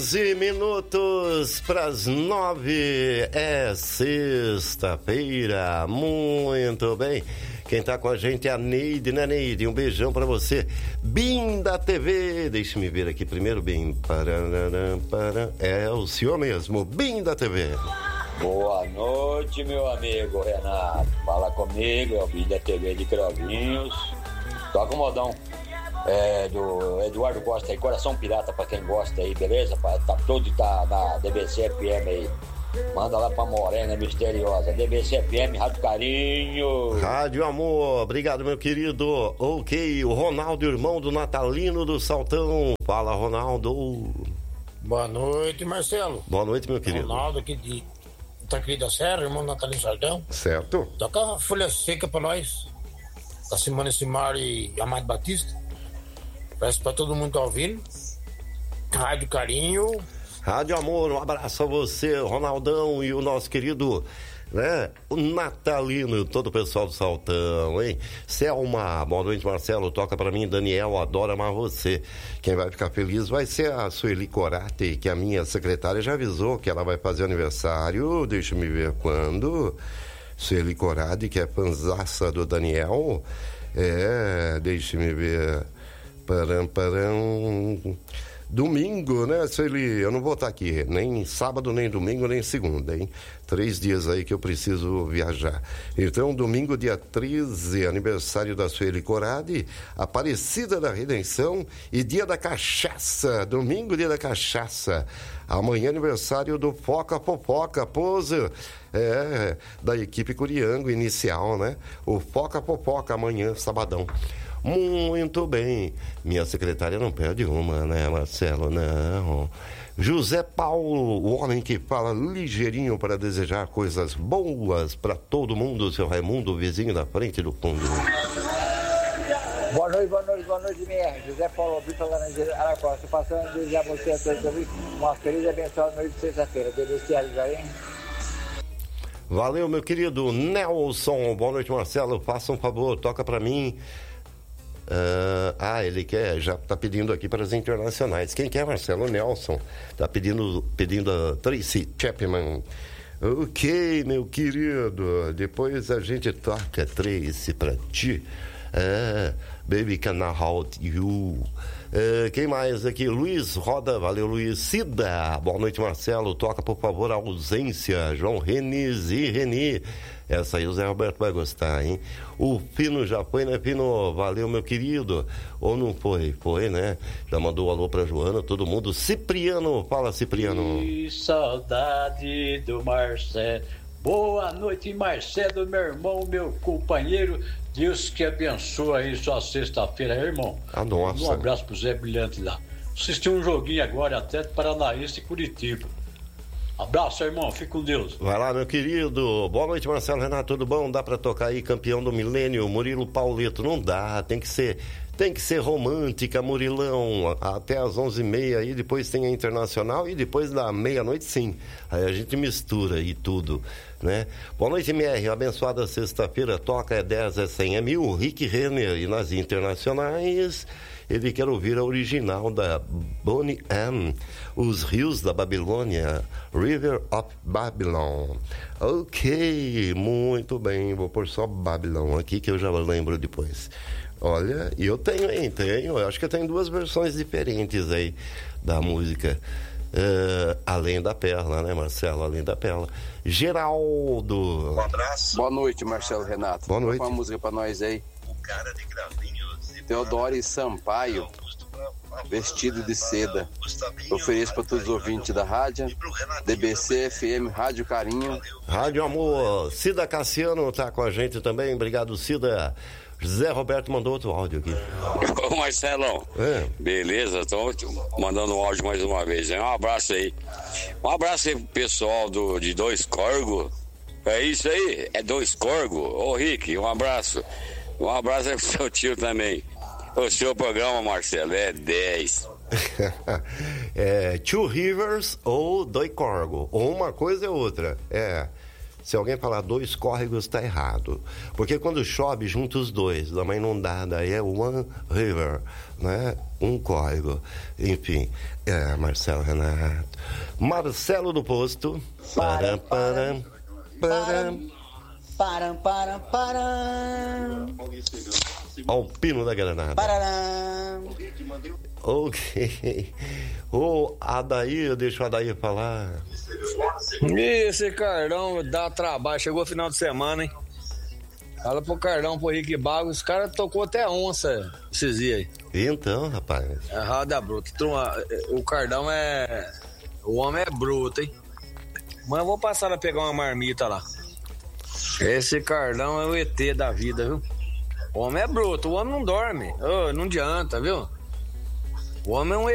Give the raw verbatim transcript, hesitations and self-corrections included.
doze minutos para as nove, é sexta-feira, muito bem. Quem tá com a gente é a Neide, né, Neide? Um beijão pra você. Bim da T V, deixa-me ver aqui primeiro, Bim. Pararam, pararam. É o senhor mesmo, Bim da T V. Boa noite, meu amigo Renato. Fala comigo, é o Bim da T V de Cravinhos. Toca o modão é, do Eduardo Costa aí, Coração Pirata, pra quem gosta aí, beleza? Tá todo tá na D B C F M aí. Manda lá pra Morena Misteriosa, D B C F M, Rádio Carinho. Rádio Amor, obrigado, meu querido. Ok, o Ronaldo, irmão do Natalino do Saltão. Fala, Ronaldo. Boa noite, Marcelo. Boa noite, meu querido. Ronaldo aqui de Itaquí da Serra, irmão do Natalino do Saltão. Certo. Toca a folha seca pra nós, da Simone Simar e Amado Batista. Peço pra todo mundo tá ouvindo. Rádio Carinho. Rádio Amor, um abraço a você, Ronaldão, e o nosso querido, né, o Natalino e todo o pessoal do Saltão, hein? Selma, boa noite, Marcelo, toca pra mim, Daniel, adoro amar você. Quem vai ficar feliz vai ser a Sueli Corati, que a minha secretária já avisou que ela vai fazer aniversário, deixa me ver quando. Sueli Corati, que é fanzaça do Daniel, é, deixa me ver, param, param... Domingo, né, Sueli? Eu não vou estar aqui, nem sábado, nem domingo, nem segunda, hein? Três dias aí que eu preciso viajar. Então, domingo, dia treze, aniversário da Sueli Coradi, Aparecida da Redenção e dia da cachaça. Domingo, dia da cachaça. Amanhã, aniversário do Foca Fofoca, pose, é, da equipe Curiango inicial, né? O Foca Fofoca, amanhã, sabadão. Muito bem. Minha secretária não perde uma, né, Marcelo? Não. José Paulo, o homem que fala ligeirinho para desejar coisas boas para todo mundo, seu Raimundo, vizinho da frente do fundo. Boa noite, boa noite, boa noite, minha. José Paulo Brito, lá na Araquara. Estou passando a desejar a você a todos uma feliz e abençoada noite de sexta-feira. Delícia, hein? Valeu, meu querido Nelson. Boa noite, Marcelo. Faça um favor, toca para mim. Uh, ah, ele quer, já tá pedindo aqui para as internacionais. Quem quer, Marcelo? Nelson. Tá pedindo, pedindo a Tracy Chapman. Ok, meu querido. Depois a gente toca Tracy pra ti. Uh, baby, can I hold you? Uh, quem mais aqui? Luiz Roda, valeu, Luiz. Cida, boa noite, Marcelo. Toca, por favor, a ausência. João Renis e Reni. Essa aí o Zé Roberto vai gostar, hein? O Fino já foi, né, Fino? Valeu, meu querido. Ou não foi? Foi, né? Já mandou um alô pra Joana, todo mundo. Cipriano, fala, Cipriano. Que saudade do Marcelo. Boa noite, Marcelo, meu irmão, meu companheiro. Deus que abençoe aí sua sexta-feira, irmão. A nossa. Um abraço pro Zé Brilhante lá. Assisti um joguinho agora, até Paranaense e Curitiba. Abraço, irmão, fique com Deus. Vai lá, meu querido. Boa noite, Marcelo, Renato, tudo bom? Dá pra tocar aí, campeão do milênio, Murilo Paulito? Não dá, tem que ser, tem que ser romântica, Murilão, até às onze e meia aí, depois tem a Internacional e depois da meia-noite, sim. Aí a gente mistura e tudo, né? Boa noite, M R, abençoada sexta-feira, toca é dez, é cem, é mil, Rick Renner, e nas internacionais... Ele quer ouvir a original da Bonnie M, Os Rios da Babilônia, River of Babylon. Ok, muito bem, vou pôr só Babylon aqui que eu já lembro depois. Olha, e eu tenho, hein, tenho, eu acho que eu tenho duas versões diferentes aí da música. Uh, Além da Perla, né, Marcelo? Além da Perla. Geraldo. Um abraço. Boa noite, Marcelo, Renato. Boa noite. Uma música pra nós aí. O cara de Cravinhos. Teodoro Sampaio, Vestido de Seda. Ofereço para todos os ouvintes da rádio, D B C F M, Rádio Carinho. Rádio Amor. Cida Cassiano tá com a gente também. Obrigado, Cida. Zé Roberto mandou outro áudio aqui. Ô Marcelão, é. Beleza, tô mandando um áudio mais uma vez, hein? Um abraço aí. Um abraço aí pro pessoal do, de Dois Corgo. É isso aí, é Dois Corgo. Ô Rick, um abraço. Um abraço aí pro seu tio também. O seu programa, Marcelo, é dez. É Two Rivers ou Doi Corgo. Ou uma coisa é outra. É. Se alguém falar dois córregos, está errado. Porque quando chove, junta os dois. Também não dá, daí é one river, né? Um córrego. Enfim, é, Marcelo Renato. Marcelo do Posto. Param, param, param. Param, param, param. Alpino da Granada. Pararam. Ok. Ô, Adair, deixa o Adair falar. Esse Cardão dá trabalho. Chegou final de semana, hein? Fala pro Cardão, pro Rick Bago. Os caras tocou até onça esses dias aí. Então, rapaz. É roda bruta. O Cardão é... O homem é bruto, hein? Mas eu vou passar a pegar uma marmita lá. Esse Cardão é o E T da vida, viu? O homem é bruto, o homem não dorme. Oh, não adianta, viu? O homem é um